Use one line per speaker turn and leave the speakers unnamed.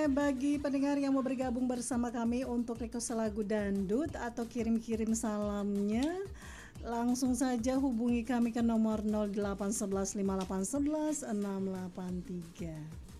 bagi pendengar yang mau bergabung bersama kami untuk request lagu dangdut atau kirim-kirim salamnya, langsung saja hubungi kami ke nomor 0811 5811 683.